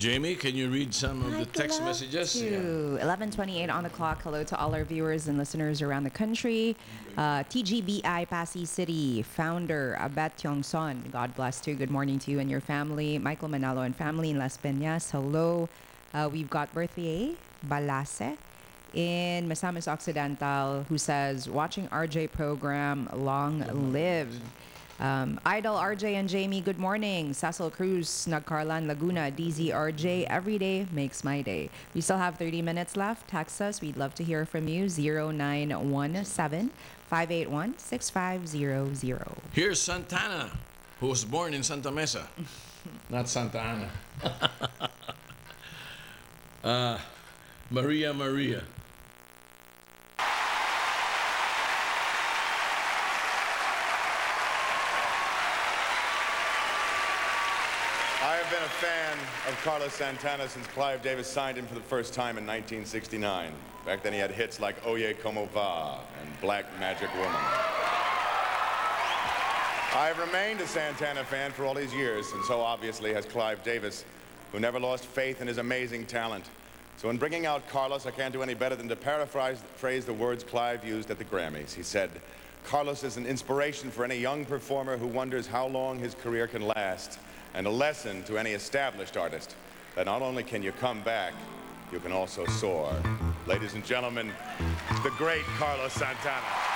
Jamie, can you read some of the text messages? To 11:28 on the clock. Hello to all our viewers and listeners around the country. TGBI Pasig City founder Abet Yongson. God bless too. Good morning to you and your family. Michael Manalo and family in Las Peñas. Hello. We've got birthday Balase in Misamis Occidental who says, watching RJ program, long live. Idol RJ and Jamie, good morning. Cecil Cruz, Nagcarlan, Laguna, DZ RJ, every day makes my day. We still have 30 minutes left. Text us. We'd love to hear from you. 0917-581-6500. Here's Santana, who was born in Santa Mesa, not Santa Ana. Maria Maria. I have been a fan of Carlos Santana since Clive Davis signed him for the first time in 1969. Back then he had hits like Oye Como Va and Black Magic Woman. I have remained a Santana fan for all these years, and so obviously has Clive Davis, who never lost faith in his amazing talent. So in bringing out Carlos, I can't do any better than to paraphrase the words Clive used at the Grammys. He said, "Carlos is an inspiration for any young performer who wonders how long his career can last, and a lesson to any established artist that not only can you come back, you can also soar." Ladies and gentlemen, the great Carlos Santana.